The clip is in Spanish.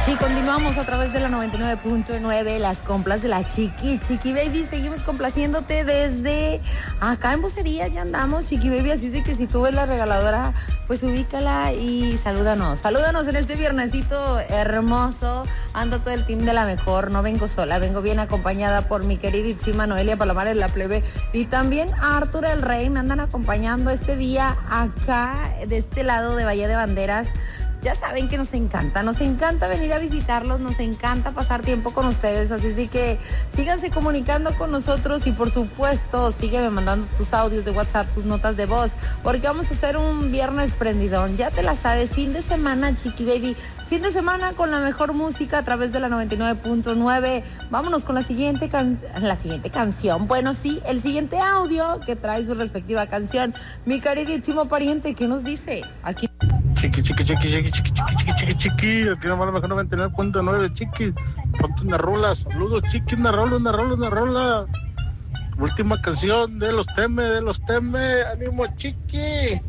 Y continuamos a través de la 99.9, las compras de la Chiqui Baby. Seguimos complaciéndote desde acá en Vocería, ya andamos, Chiqui Baby. Así de que si tú ves la regaladora, pues ubícala y salúdanos en este viernesito hermoso. Ando todo el team de la mejor, no vengo sola, vengo bien acompañada por mi queridísima Noelia Palomares, la plebe, y también a Arturo el Rey. Me andan acompañando este día acá, de este lado de Bahía de Banderas. Ya saben que nos encanta venir a visitarlos, nos encanta pasar tiempo con ustedes, así es que síganse comunicando con nosotros y por supuesto sígueme mandando tus audios de WhatsApp, tus notas de voz, porque vamos a hacer un viernes prendidón, ya te la sabes, fin de semana, Chiqui Baby, fin de semana con la mejor música a través de la 99.9. Vámonos con la siguiente canción, bueno sí, el siguiente audio que trae su respectiva canción, mi queridísimo pariente, ¿qué nos dice? Aquí. Chiqui, aquí nomás la mejor 99.9, chiqui, ponte una rola, saludos, chiqui, una rola, última canción de los teme, ánimo, chiqui.